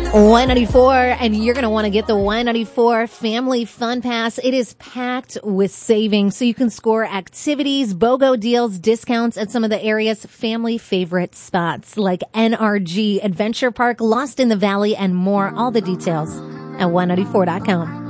Y94, and you're going to want to get the Y94 Family Fun Pass. It is packed with savings, so you can score activities, BOGO deals, discounts at some of the area's family favorite spots like NRG, Adventure Park, Lost in the Valley, and more. All the details at Y94.com.